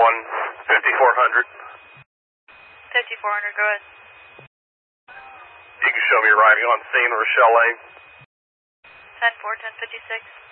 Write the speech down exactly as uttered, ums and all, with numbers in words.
one, fifty-four hundred. fifty-four hundred, go ahead. You can show me arriving on scene, Rochelle Lane. ten four, ten fifty-six.